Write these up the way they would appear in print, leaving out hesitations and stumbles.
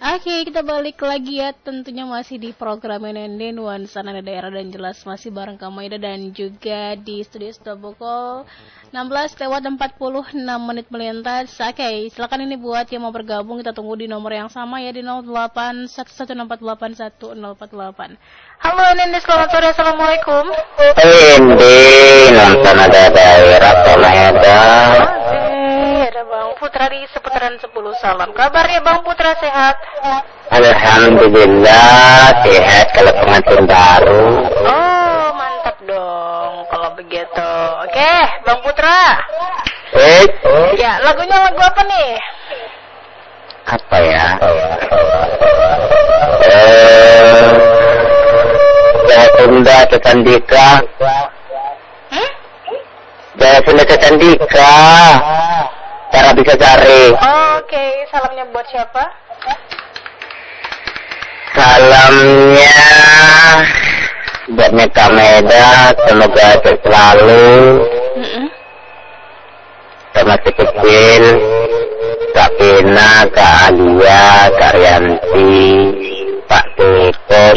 Oke, kita balik lagi ya. Tentunya masih di program NND Nuansa Nada Daerah dan jelas masih bareng Kamaida dan juga di studio sudah pukul 16:46 melintas. Oke, silakan ini buat yang mau bergabung, kita tunggu di nomor yang sama ya di 0811648148. Halo NND, selamat sore. Assalamualaikum. NND Nuansa Nada Daerah Kamaida. Ada Bang Putra di seputaran 10 salam. Kabarnya Bang Putra sehat? Alhamdulillah sehat kalau pengantin baru. Oh, mantap dong kalau begitu. Oke, Bang Putra. Ya, lagunya lagu apa nih? Apa ya? Jaya Sunda Kesandika. Jaya Sunda Kesandika. Cara bisa cari. Oke, salamnya buat siapa? Salamnya buat Kamaida, semoga sehat selalu. Sama si kecil, Kak Pina, Kak Alia, Kak Rianti, Pak Tukos.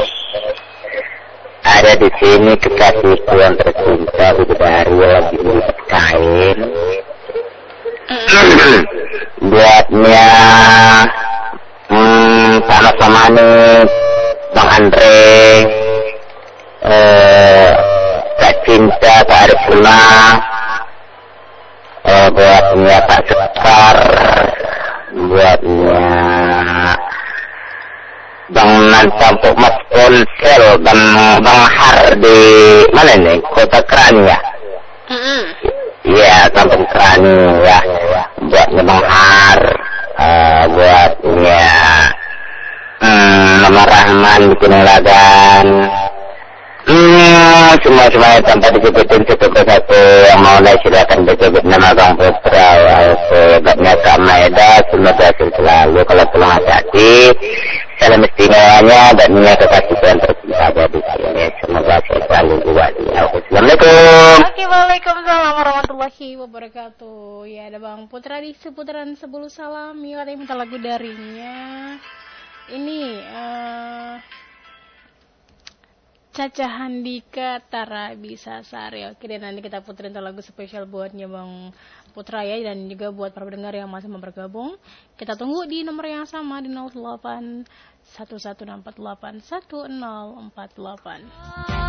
Ada di sini kekasihku yang tercinta, Bidadari lagi melihat kain. Buatnya sama-sama nih Bang Andre, Kak Cinta, Kak Arifuna, buatnya Pak Sekar, buatnya Bang Nantampuk Mas Ponsel, Bang Har di mana nih, Kota Kerania. Iya, Kampung Kerani ya. Buatnya Bang Har, buatnya Nama Rahman di Gunung Lagan. Semua tanpa disebutin satu persatu. Yang mau naik silakan disebut nama Bang Putra. Buatnya Kamaida, semoga sehat selalu. Kalau tolong hati-hati, salam istimewanya dan minyak kekasih yang tercinta ada di sini. Semoga sehat selalu buat dia. Assalamualaikum. Oke, waalaikumsalam warahmatullahi wabarakatuh. Ya, ada Bang Putra di seputaran 10 salam. Yuk, ada yang minta lagu darinya. Ini Caca Handika Tara Bisa Sari. Oke, dan nanti kita puterin lagu spesial buatnya Bang Putra ya, dan juga buat para pendengar yang masih mau bergabung. Kita tunggu di nomor yang sama di 08 1168 1048.